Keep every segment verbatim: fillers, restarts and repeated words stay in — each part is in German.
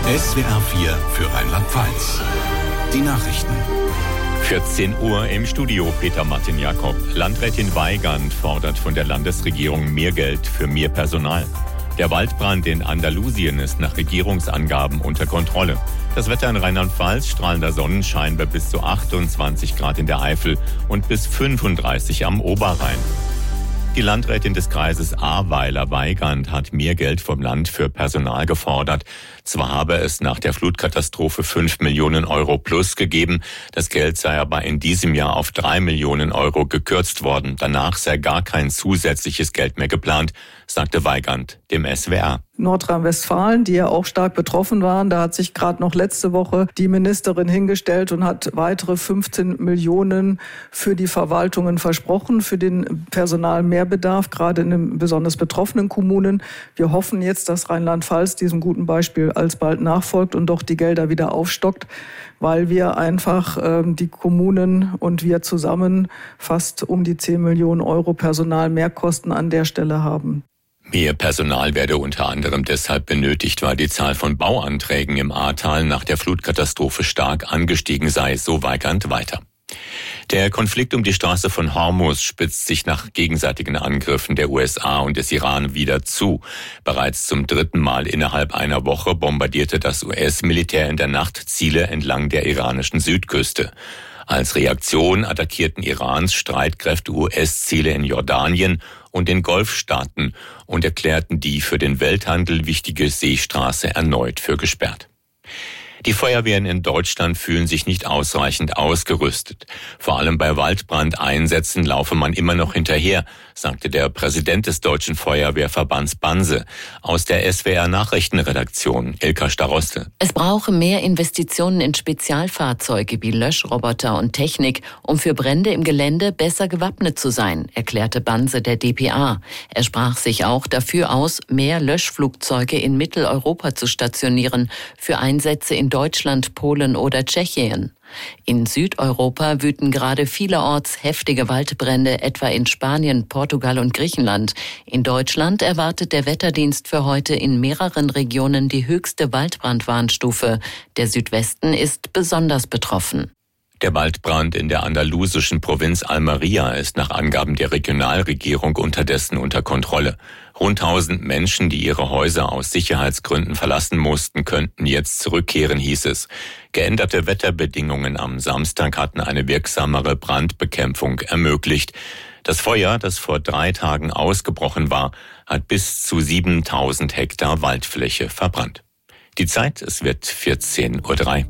S W R vier für Rheinland-Pfalz. Die Nachrichten. vierzehn Uhr im Studio, Peter Martin Jakob. Landrätin Weygand fordert von der Landesregierung mehr Geld für mehr Personal. Der Waldbrand in Andalusien ist nach Regierungsangaben unter Kontrolle. Das Wetter in Rheinland-Pfalz, strahlender Sonnenschein bei bis zu achtundzwanzig Grad in der Eifel und bis fünfunddreißig am Oberrhein. Die Landrätin des Kreises Ahrweiler, Weygand, hat mehr Geld vom Land für Personal gefordert. Zwar habe es nach der Flutkatastrophe fünf Millionen Euro plus gegeben, das Geld sei aber in diesem Jahr auf drei Millionen Euro gekürzt worden. Danach sei gar kein zusätzliches Geld mehr geplant, sagte Weygand dem S W R. Nordrhein-Westfalen, die ja auch stark betroffen waren, da hat sich gerade noch letzte Woche die Ministerin hingestellt und hat weitere fünfzehn Millionen für die Verwaltungen versprochen, für den Personalmehrbedarf, gerade in den besonders betroffenen Kommunen. Wir hoffen jetzt, dass Rheinland-Pfalz diesem guten Beispiel alsbald nachfolgt und doch die Gelder wieder aufstockt, weil wir einfach ähm, die Kommunen und wir zusammen fast um die zehn Millionen Euro Personalmehrkosten an der Stelle haben. Mehr Personal werde unter anderem deshalb benötigt, weil die Zahl von Bauanträgen im Ahrtal nach der Flutkatastrophe stark angestiegen sei, so Weygand weiter. Der Konflikt um die Straße von Hormuz spitzt sich nach gegenseitigen Angriffen der U S A und des Iran wieder zu. Bereits zum dritten Mal innerhalb einer Woche bombardierte das U S-Militär in der Nacht Ziele entlang der iranischen Südküste. Als Reaktion attackierten Irans Streitkräfte U S-Ziele in Jordanien und den Golfstaaten und erklärten die für den Welthandel wichtige Seestraße erneut für gesperrt. Die Feuerwehren in Deutschland fühlen sich nicht ausreichend ausgerüstet. Vor allem bei Waldbrandeinsätzen laufe man immer noch hinterher, sagte der Präsident des Deutschen Feuerwehrverbands Banse. Aus der S W R Nachrichtenredaktion, Ilka Staroste. Es brauche mehr Investitionen in Spezialfahrzeuge wie Löschroboter und Technik, um für Brände im Gelände besser gewappnet zu sein, erklärte Banse der D P A. Er sprach sich auch dafür aus, mehr Löschflugzeuge in Mitteleuropa zu stationieren für Einsätze in Deutschland, Polen oder Tschechien. In Südeuropa wüten gerade vielerorts heftige Waldbrände, etwa in Spanien, Portugal und Griechenland. In Deutschland erwartet der Wetterdienst für heute in mehreren Regionen die höchste Waldbrandwarnstufe. Der Südwesten ist besonders betroffen. Der Waldbrand in der andalusischen Provinz Almería ist nach Angaben der Regionalregierung unterdessen unter Kontrolle. Rund tausend Menschen, die ihre Häuser aus Sicherheitsgründen verlassen mussten, könnten jetzt zurückkehren, hieß es. Geänderte Wetterbedingungen am Samstag hatten eine wirksamere Brandbekämpfung ermöglicht. Das Feuer, das vor drei Tagen ausgebrochen war, hat bis zu siebentausend Hektar Waldfläche verbrannt. Die Zeit, es wird vierzehn Uhr drei.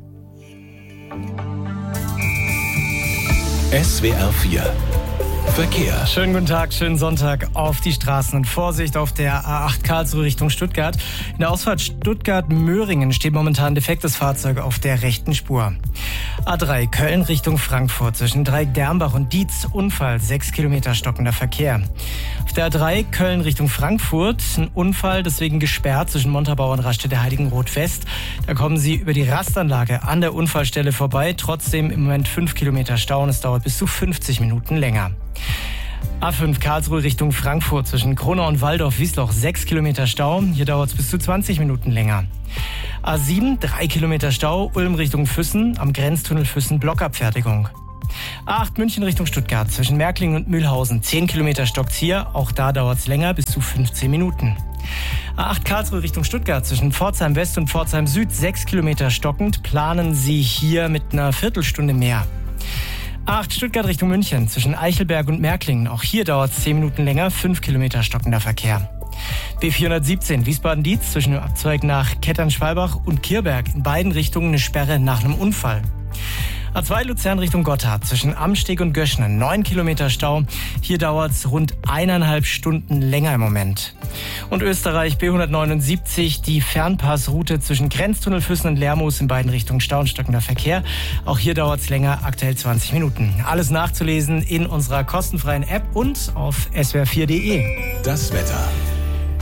S W R vier Verkehr. Schönen guten Tag, schönen Sonntag auf die Straßen und Vorsicht auf der A acht Karlsruhe Richtung Stuttgart. In der Ausfahrt Stuttgart-Möhringen steht momentan ein defektes Fahrzeug auf der rechten Spur. A drei Köln Richtung Frankfurt zwischen Dreieck-Dermbach und Dietz Unfall, sechs Kilometer stockender Verkehr. Auf der A drei Köln Richtung Frankfurt ein Unfall, deswegen gesperrt zwischen Montabaur und Raststätte Heiligenroth West. Da kommen Sie über die Rastanlage an der Unfallstelle vorbei, trotzdem im Moment fünf Kilometer Stau und es dauert bis zu fünfzig Minuten länger. A fünf Karlsruhe Richtung Frankfurt zwischen Kronau und Waldorf-Wiesloch sechs Kilometer Stau. Hier dauert es bis zu zwanzig Minuten länger. A sieben drei Kilometer Stau Ulm Richtung Füssen am Grenztunnel Füssen Blockabfertigung. A acht München Richtung Stuttgart zwischen Märklingen und Mühlhausen zehn Kilometer stockt's hier. Auch da dauert es länger bis zu fünfzehn Minuten. A acht Karlsruhe Richtung Stuttgart zwischen Pforzheim West und Pforzheim Süd sechs Kilometer stockend. Planen Sie hier mit einer Viertelstunde mehr. A acht Stuttgart Richtung München zwischen Eichelberg und Märklingen. Auch hier dauert es zehn Minuten länger, fünf Kilometer stockender Verkehr. B vierhundertsiebzehn Wiesbaden-Dietz zwischen dem Abzweig nach Kettern-Schwalbach und Kirberg. In beiden Richtungen eine Sperre nach einem Unfall. A zwei Luzern Richtung Gotthard zwischen Amsteg und Göschnen, neun Kilometer Stau. Hier dauert es rund eineinhalb Stunden länger im Moment. Und Österreich B hundertneunundsiebzig, die Fernpassroute zwischen Grenztunnel Füssen und Lermoos, in beiden Richtungen Stau und stockender Verkehr. Auch hier dauert es länger, aktuell zwanzig Minuten. Alles nachzulesen in unserer kostenfreien App und auf S W R vier punkt de. Das Wetter.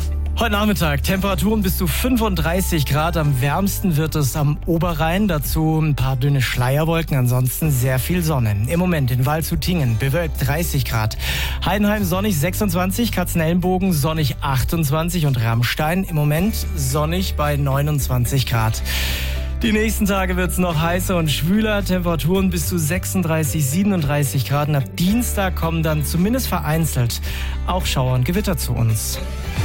Heute Nachmittag Temperaturen bis zu fünfunddreißig Grad. Am wärmsten wird es am Oberrhein. Dazu ein paar dünne Schleierwolken. Ansonsten sehr viel Sonne. Im Moment in Waldshut-Tiengen bewölkt dreißig Grad. Heidenheim sonnig sechsundzwanzig, Katzenelnbogen sonnig achtundzwanzig und Rammstein im Moment sonnig bei neunundzwanzig Grad. Die nächsten Tage wird es noch heißer und schwüler. Temperaturen bis zu sechsunddreißig, siebenunddreißig Grad. Und ab Dienstag kommen dann zumindest vereinzelt auch Schauer und Gewitter zu uns.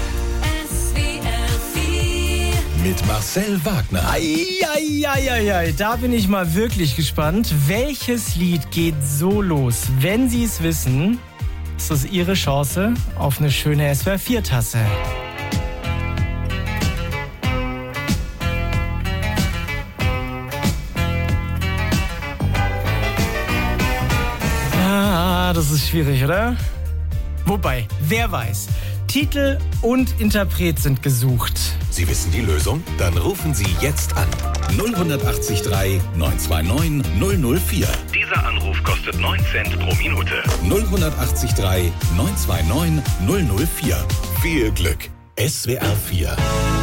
Mit Marcel Wagner. Eieieiei, da bin ich mal wirklich gespannt. Welches Lied geht so los? Wenn Sie es wissen, ist das Ihre Chance auf eine schöne S W R vier Tasse. Ah, das ist schwierig, oder? Wobei, wer weiß, Titel und Interpret sind gesucht. Sie wissen die Lösung? Dann rufen Sie jetzt an. null acht drei neun zwei neun null null vier. Dieser Anruf kostet neun Cent pro Minute. null acht drei neun zwei neun null null vier. Viel Glück. S W R vier.